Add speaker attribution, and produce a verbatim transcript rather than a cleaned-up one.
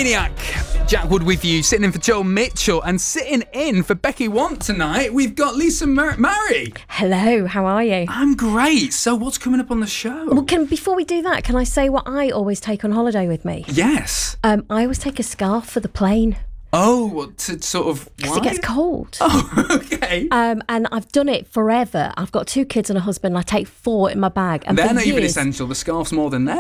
Speaker 1: Maniac. Jack Wood with you, sitting in for Joel Mitchell, and sitting in for Becky Want tonight, we've got Lisa Mar- Murray.
Speaker 2: Hello, how are you?
Speaker 1: I'm great. So what's coming up on the show?
Speaker 2: Well, can before we do that, can I say what I always take on holiday with me?
Speaker 1: Yes.
Speaker 2: Um, I always take a scarf for the plane.
Speaker 1: Oh, what, to sort of...
Speaker 2: Because it gets cold.
Speaker 1: Oh, okay.
Speaker 2: Um, and I've done it forever. I've got two kids and a husband, and I take four in my bag. And
Speaker 1: They're
Speaker 2: for
Speaker 1: not even
Speaker 2: years-
Speaker 1: essential. The scarf's more than them.